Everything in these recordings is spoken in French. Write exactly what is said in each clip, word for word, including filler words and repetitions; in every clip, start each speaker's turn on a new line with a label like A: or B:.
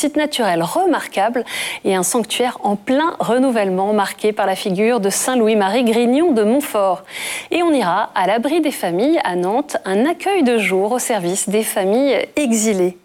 A: site naturel remarquable et un sanctuaire en plein renouvellement marqué par la figure de Saint Louis-Marie Grignon de Montfort. Et on ira à l'abri des familles à Nantes, un accueil de jour au service des familles exilées.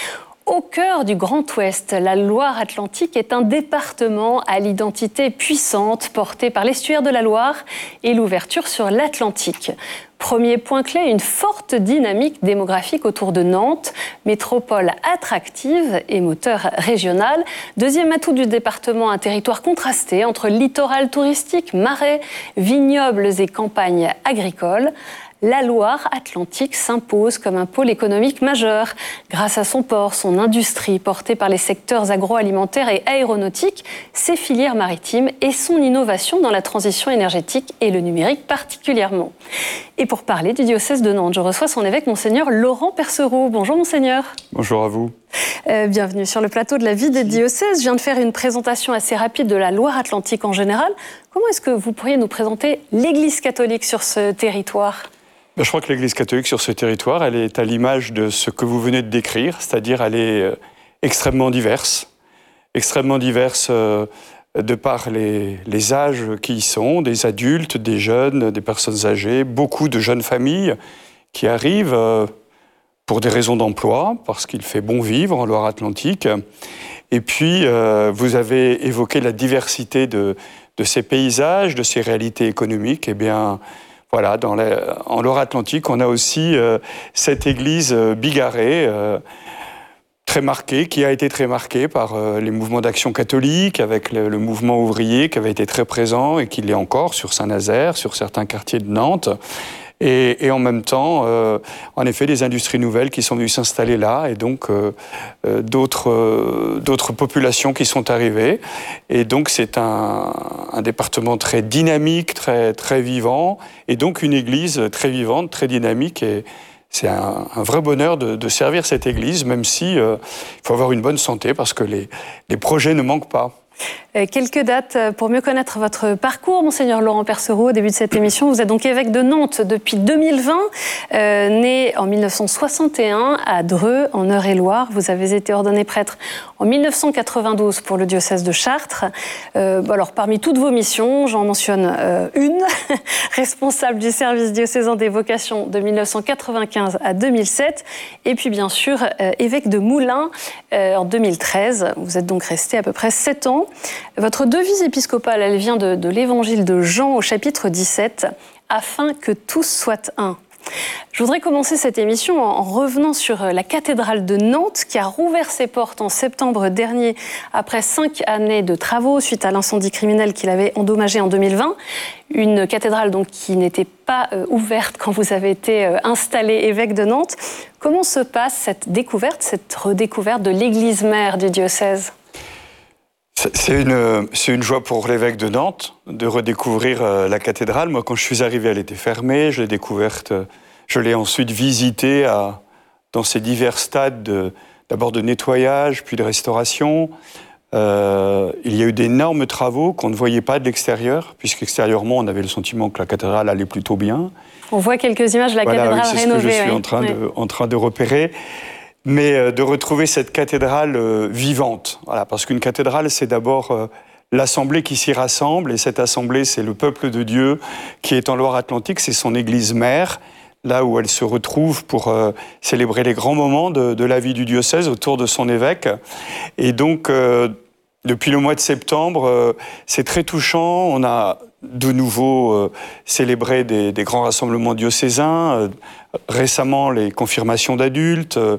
A: Au cœur du Grand Ouest, la Loire-Atlantique est un département à l'identité puissante porté par l'estuaire de la Loire et l'ouverture sur l'Atlantique. Premier point clé, une forte dynamique démographique autour de Nantes, métropole attractive et moteur régional. Deuxième atout du département, un territoire contrasté entre littoral touristique, marais, vignobles et campagnes agricoles. La Loire-Atlantique s'impose comme un pôle économique majeur grâce à son port, son industrie portée par les secteurs agroalimentaires et aéronautiques, ses filières maritimes et son innovation dans la transition énergétique et le numérique particulièrement. Et pour parler du diocèse de Nantes, je reçois son évêque, Monseigneur Laurent Percereau. Bonjour Monseigneur.
B: Bonjour à vous.
A: Euh, bienvenue sur le plateau de la vie des diocèses. Je viens de faire une présentation assez rapide de la Loire-Atlantique en général. Comment est-ce que vous pourriez nous présenter l'Église catholique sur ce territoire ?
B: Je crois que l'Église catholique sur ce territoire, elle est à l'image de ce que vous venez de décrire, c'est-à-dire elle est extrêmement diverse, extrêmement diverse de par les, les âges qui y sont, des adultes, des jeunes, des personnes âgées, beaucoup de jeunes familles qui arrivent pour des raisons d'emploi, parce qu'il fait bon vivre en Loire-Atlantique. Et puis, vous avez évoqué la diversité de, de ces paysages, de ces réalités économiques. Eh bien, voilà, dans les, en Loire-Atlantique, on a aussi euh, cette église euh, bigarrée, euh, très marquée, qui a été très marquée par euh, les mouvements d'action catholique, avec le, le mouvement ouvrier qui avait été très présent et qui l'est encore sur Saint-Nazaire, sur certains quartiers de Nantes. Et, et en même temps, euh, en effet, des industries nouvelles qui sont venues s'installer là, et donc euh, euh, d'autres, euh, d'autres populations qui sont arrivées. Et donc c'est un, un département très dynamique, très, très vivant, et donc une église très vivante, très dynamique. Et c'est un, un vrai bonheur de, de servir cette église, même si euh, il faut avoir une bonne santé, parce que les, les projets ne manquent pas.
A: Quelques dates pour mieux connaître votre parcours, Monseigneur Laurent Percereau. Au début de cette émission, vous êtes donc évêque de Nantes depuis deux mille vingt, euh, né en mille neuf cent soixante et un à Dreux, en Eure-et-Loire. Vous avez été ordonné prêtre en mille neuf cent quatre-vingt-douze pour le diocèse de Chartres. Euh, alors, parmi toutes vos missions, j'en mentionne euh, une, responsable du service diocésain des vocations de mille neuf cent quatre-vingt-quinze à deux mille sept, et puis bien sûr euh, évêque de Moulins euh, en deux mille treize. Vous êtes donc resté à peu près sept ans. Votre devise épiscopale, elle vient de, de l'évangile de Jean au chapitre dix-sept, « Afin que tous soient un ». Je voudrais commencer cette émission en revenant sur la cathédrale de Nantes qui a rouvert ses portes en septembre dernier après cinq années de travaux suite à l'incendie criminel qui l'avait endommagé en deux mille vingt. Une cathédrale donc qui n'était pas euh, ouverte quand vous avez été euh, installé évêque de Nantes. Comment se passe cette découverte, cette redécouverte de l'église mère du diocèse ?
B: C'est une, c'est une joie pour l'évêque de Nantes de redécouvrir euh, la cathédrale. Moi, quand je suis arrivé, elle était fermée. Je l'ai découverte, je l'ai ensuite visitée à, dans ses divers stades, de, d'abord de nettoyage, puis de restauration. Euh, il y a eu d'énormes travaux qu'on ne voyait pas de l'extérieur, puisqu'extérieurement, on avait le sentiment que la cathédrale allait plutôt bien.
A: On voit quelques images de la
B: voilà,
A: cathédrale
B: oui, c'est
A: rénovée.
B: C'est ce que je suis
A: oui.
B: en, train
A: oui.
B: de, en train de repérer. Mais euh, de retrouver cette cathédrale euh, vivante. Voilà, parce qu'une cathédrale, c'est d'abord euh, l'assemblée qui s'y rassemble, et cette assemblée, c'est le peuple de Dieu qui est en Loire-Atlantique, c'est son église mère, là où elle se retrouve pour euh, célébrer les grands moments de, de la vie du diocèse autour de son évêque. Et donc, euh, depuis le mois de septembre, euh, c'est très touchant. On a de nouveau euh, célébré des, des grands rassemblements diocésains, euh, récemment les confirmations d'adultes, euh,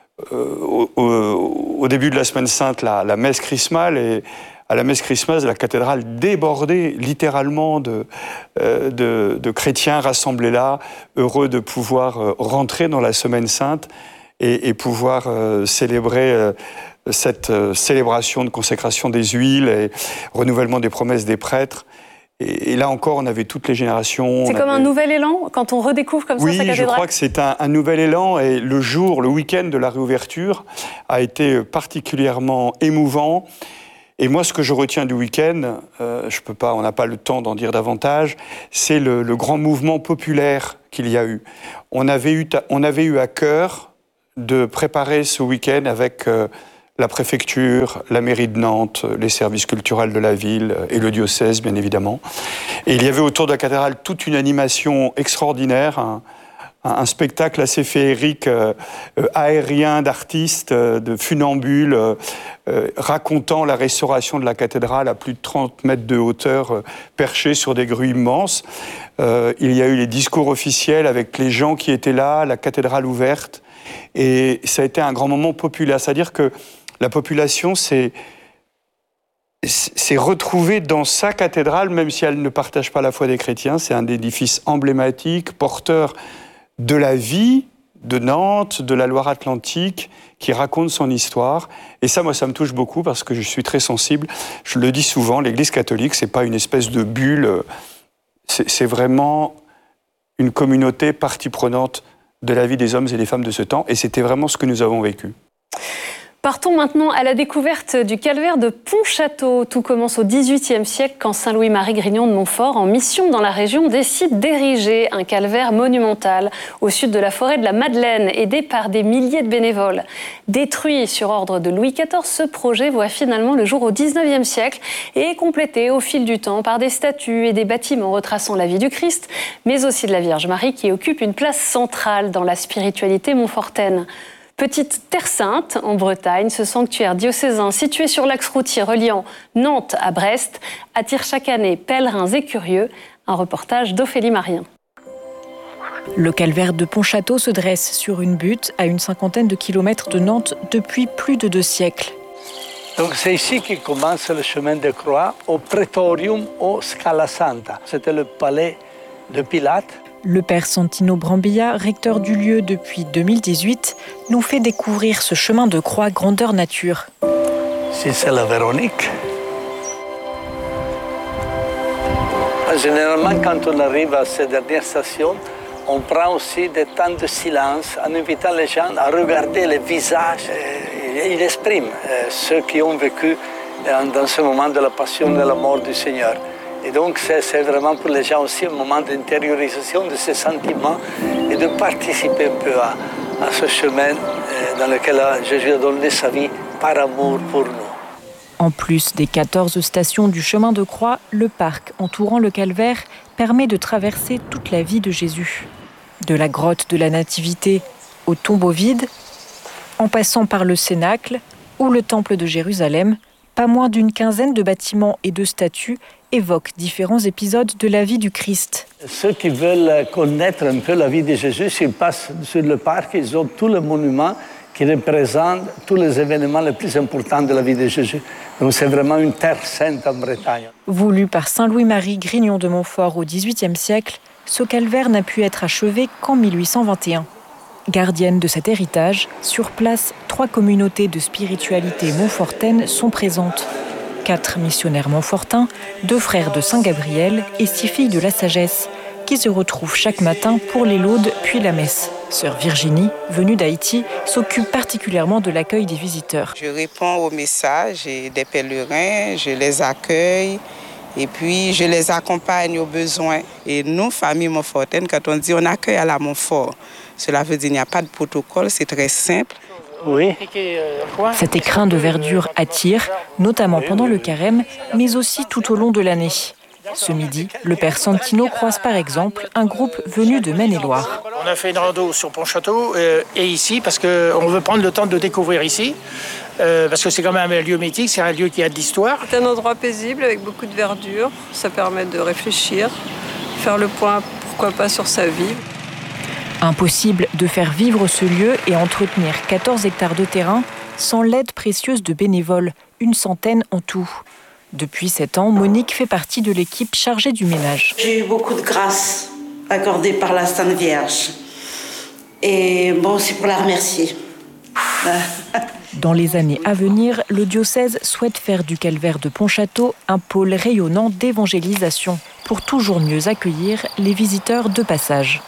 B: Au, au, au début de la Semaine Sainte, la, la messe chrismale, et à la messe chrismale, la cathédrale débordée littéralement de, euh, de, de chrétiens rassemblés là, heureux de pouvoir euh, rentrer dans la Semaine Sainte et, et pouvoir euh, célébrer euh, cette euh, célébration de consécration des huiles et renouvellement des promesses des prêtres. Et, et là encore, on avait toutes les générations.
A: C'est comme
B: avait...
A: un nouvel élan quand on redécouvre comme
B: oui,
A: ça sa cathédrale.
B: Oui, je crois que c'est un, un nouvel élan. Et le jour, le week-end de la réouverture a été particulièrement émouvant. Et moi, ce que je retiens du week-end, euh, je peux pas, on n'a pas le temps d'en dire davantage, c'est le, le grand mouvement populaire qu'il y a eu. On avait eu, on avait eu à cœur de préparer ce week-end avec euh, la préfecture, la mairie de Nantes, les services culturels de la ville et le diocèse, bien évidemment. Et il y avait autour de la cathédrale toute une animation extraordinaire, un, un spectacle assez féerique, euh, aérien, d'artistes, de funambules, euh, racontant la restauration de la cathédrale à plus de trente mètres de hauteur, euh, perchée sur des grues immenses. Euh, il y a eu les discours officiels avec les gens qui étaient là, la cathédrale ouverte. Et ça a été un grand moment populaire. C'est-à-dire que la population s'est, s'est retrouvée dans sa cathédrale, même si elle ne partage pas la foi des chrétiens. C'est un édifice emblématique, porteur de la vie de Nantes, de la Loire-Atlantique, qui raconte son histoire. Et ça, moi, ça me touche beaucoup parce que je suis très sensible. Je le dis souvent, l'Église catholique, c'est pas une espèce de bulle. C'est, c'est vraiment une communauté partie prenante de la vie des hommes et des femmes de ce temps. Et c'était vraiment ce que nous avons vécu.
A: Partons maintenant à la découverte du calvaire de Pontchâteau. Tout commence au dix-huitième siècle quand Saint Louis-Marie Grignon de Montfort, en mission dans la région, décide d'ériger un calvaire monumental au sud de la forêt de la Madeleine, aidé par des milliers de bénévoles. Détruit sur ordre de Louis quatorze, ce projet voit finalement le jour au dix-neuvième siècle et est complété au fil du temps par des statues et des bâtiments retraçant la vie du Christ, mais aussi de la Vierge Marie qui occupe une place centrale dans la spiritualité montfortaine. Petite Terre Sainte, en Bretagne, ce sanctuaire diocésain situé sur l'axe routier reliant Nantes à Brest attire chaque année pèlerins et curieux. Un reportage d'Ophélie Marien.
C: Le calvaire de Pontchâteau se dresse sur une butte à une cinquantaine de kilomètres de Nantes depuis plus de deux siècles.
D: Donc c'est ici que commence le chemin de croix au Praetorium au Scala Santa. C'était le palais de Pilate.
C: Le père Santino Brambilla, recteur du lieu depuis deux mille dix-huit, nous fait découvrir ce chemin de croix grandeur nature.
D: Si c'est la Véronique. Généralement, quand on arrive à ces dernières stations, on prend aussi des temps de silence en invitant les gens à regarder les visages. Il exprime ceux qui ont vécu dans ce moment de la passion et de la mort du Seigneur. Et donc, c'est, c'est vraiment pour les gens aussi un moment d'intériorisation de ces sentiments et de participer un peu à, à ce chemin dans lequel Jésus a donné sa vie par amour pour nous.
C: En plus des quatorze stations du chemin de croix, le parc entourant le calvaire permet de traverser toute la vie de Jésus. De la grotte de la Nativité au tombeau vide, en passant par le Cénacle ou le temple de Jérusalem, pas moins d'une quinzaine de bâtiments et de statues évoquent différents épisodes de la vie du Christ.
D: Ceux qui veulent connaître un peu la vie de Jésus, s'ils passent sur le parc, ils ont tous les monuments qui représentent tous les événements les plus importants de la vie de Jésus. Donc c'est vraiment une terre sainte en Bretagne.
C: Voulu par Saint Louis-Marie Grignon de Montfort au dix-huitième siècle, ce calvaire n'a pu être achevé qu'en mille huit cent vingt et un. Gardienne de cet héritage, sur place, trois communautés de spiritualité montfortaine sont présentes. Quatre missionnaires montfortins, deux frères de Saint-Gabriel et six filles de la sagesse, qui se retrouvent chaque matin pour les laudes puis la messe. Sœur Virginie, venue d'Haïti, s'occupe particulièrement de l'accueil des visiteurs.
E: Je réponds aux messages des pèlerins, je les accueille et puis je les accompagne aux besoins. Et nous, famille montfortaine, quand on dit on accueille à la Montfort, cela veut dire qu'il n'y a pas de protocole, c'est très simple.
D: Oui.
C: Cet écrin de verdure attire, notamment pendant le carême, mais aussi tout au long de l'année. Ce midi, le père Santino croise par exemple un groupe venu de Maine-et-Loire.
F: On a fait une rando sur Pontchâteau euh, et ici parce qu'on veut prendre le temps de découvrir ici. Euh, parce que c'est quand même un lieu mythique, c'est un lieu qui a de l'histoire.
G: C'est un endroit paisible avec beaucoup de verdure. Ça permet de réfléchir, faire le point, pourquoi pas, sur sa vie.
C: Impossible de faire vivre ce lieu et entretenir quatorze hectares de terrain sans l'aide précieuse de bénévoles, une centaine en tout. Depuis sept ans, Monique fait partie de l'équipe chargée du ménage.
H: J'ai eu beaucoup de grâce accordée par la Sainte Vierge. Et bon, c'est pour la remercier.
C: Dans les années à venir, le diocèse souhaite faire du calvaire de Pontchâteau un pôle rayonnant d'évangélisation pour toujours mieux accueillir les visiteurs de passage.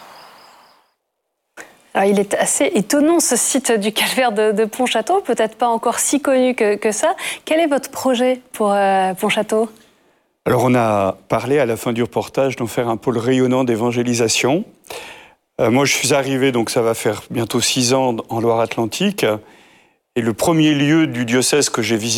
A: Alors, il est assez étonnant ce site du calvaire de, de Pontchâteau, peut-être pas encore si connu que, que ça. Quel est votre projet pour euh, Pontchâteau ?
B: Alors on a parlé à la fin du reportage d'en faire un pôle rayonnant d'évangélisation. Euh, moi je suis arrivé, donc ça va faire bientôt six ans en Loire-Atlantique. Et le premier lieu du diocèse que j'ai visité,